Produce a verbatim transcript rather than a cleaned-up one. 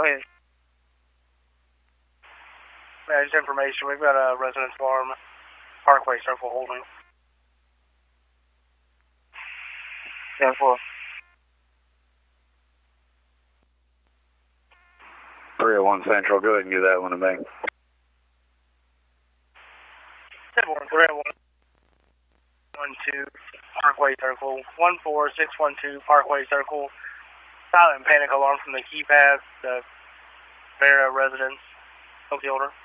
Go ahead. Managed information. We've got a residence alarm, Parkway Circle holding. ten four. three oh one Central, go ahead and give that one to me. ten four, three oh one, one two, Parkway Circle, one four six one two Parkway Circle. Silent panic alarm from the keypad, the Vera residence. Hope you order.